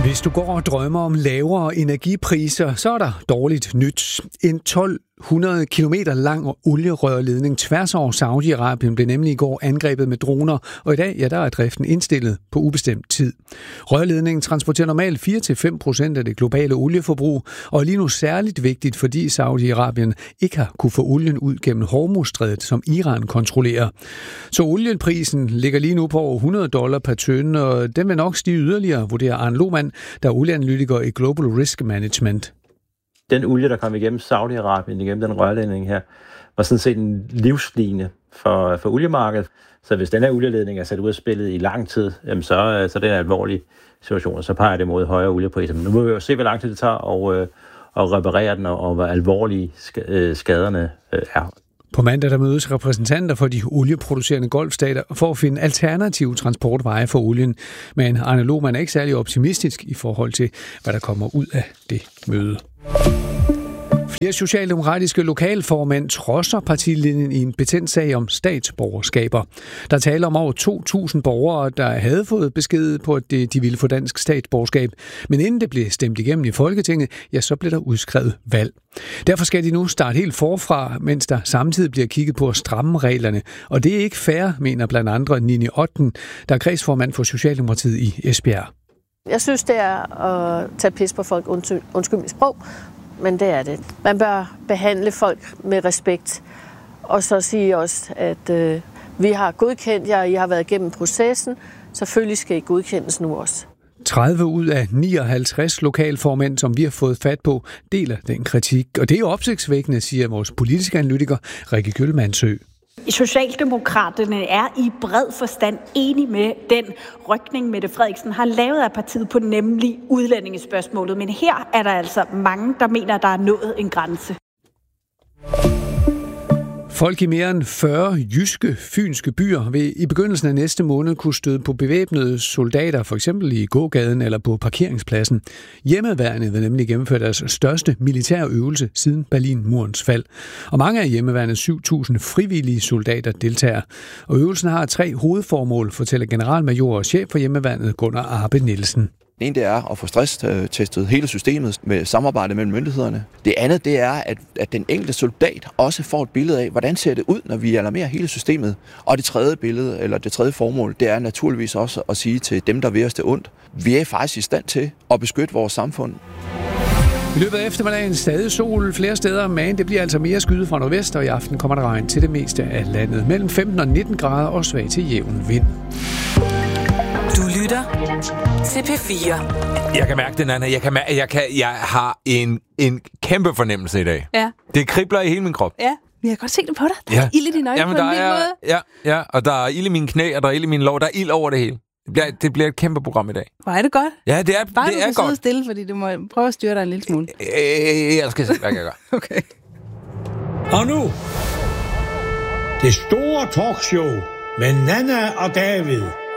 Hvis du går og drømmer om lavere energipriser, så er der dårligt nyt. En 1200 kilometer lang olierørledning tværs over Saudi-Arabien blev nemlig i går angrebet med droner, og i dag der er driften indstillet på ubestemt tid. Rørledningen transporterer normalt 4-5% af det globale olieforbrug, og er lige nu særligt vigtigt, fordi Saudi-Arabien ikke har kunne få olien ud gennem Hormuzstrædet, som Iran kontrollerer. Så olieprisen ligger lige nu på over $100 per tønde, og den vil nok stige yderligere, vurderer Arne Lohmann, der er olieanalytiker i Global Risk Management. Den olie, der kom igennem Saudi-Arabien, igennem den rørledning her, var sådan set en livsline for oliemarkedet. Så hvis den her olieledning er sat ud af spillet i lang tid, jamen så er det en alvorlig situation, og så peger det mod højere oliepriser. Men nu må vi jo se, hvor lang tid det tager at reparere den, og hvor alvorlige skaderne er. På mandag der mødes repræsentanter for de olieproducerende golfstater for at finde alternative transportveje for olien. Men Arne Lohmann er ikke særlig optimistisk i forhold til, hvad der kommer ud af det møde. Flere socialdemokratiske lokalformænd trodser partilinjen i en betændt sag om statsborgerskaber. Der taler om over 2.000 borgere, der havde fået besked på, at de ville få dansk statsborgerskab. Men inden det blev stemt igennem i Folketinget, ja, så blev der udskrevet valg. Derfor skal de nu starte helt forfra, mens der samtidig bliver kigget på at stramme reglerne. Og det er ikke fair, mener blandt andre Nini Otten, der er kredsformand for Socialdemokratiet i Esbjerg. Jeg synes, det er at tage pis på folk, undskyld mit sprog, men det er det. Man bør behandle folk med respekt, og så sige også, at vi har godkendt jer, og I har været igennem processen. Selvfølgelig skal I godkendes nu også. 30 ud af 59 lokalformænd, som vi har fået fat på, deler den kritik. Og det er jo opsigtsvækkende, siger vores politiske analytiker Rikke Gyllmandsø. Socialdemokraterne er i bred forstand enige med den rykning, Mette Frederiksen har lavet af partiet på nemlig udlændingespørgsmålet. Men her er der altså mange, der mener, at der er nået en grænse. Folk i mere end 40 jyske, fynske byer vil i begyndelsen af næste måned kunne støde på bevæbnede soldater, for eksempel i gågaden eller på parkeringspladsen. Hjemmeværnet vil nemlig gennemføre deres største militære øvelse siden Berlinmurens fald. Og mange af hjemmeværnets 7.000 frivillige soldater deltager. Og øvelsen har 3 hovedformål, fortæller generalmajor og chef for hjemmeværnet Gunnar Arbe Nielsen. Det ene det er at få stresstestet hele systemet med samarbejde mellem myndighederne. Det andet det er, at den enkelte soldat også får et billede af, hvordan ser det ud, når vi alarmerer hele systemet. Og det tredje billede, eller det tredje formål, det er naturligvis også at sige til dem, der vil os det ondt, vi er faktisk i stand til at beskytte vores samfund. I løbet af eftermiddagen stadig sol flere steder, men det bliver altså mere skyet fra nordvest, og i aften kommer der regn til det meste af landet. Mellem 15 og 19 grader og svag til jævn vind. Du lytter til P4. Jeg kan mærke det, Anna. Jeg har en kæmpe fornemmelse i dag. Ja. Det kribler i hele min krop. Ja, jeg kan godt se det på dig. Der er ild i dine øjne på en vild måde. Ja, og der er ild i mine knæ, og der er ild i mine lår. Der er ild over det hele. Det bliver et kæmpe program i dag. Hvor er det godt? Ja, det er godt. Bare du kan sidde stille, fordi du må prøve at styre dig en lille smule. Jeg skal se, hvad jeg kan gøre. Okay. Og nu, det store talkshow med Nanna og David.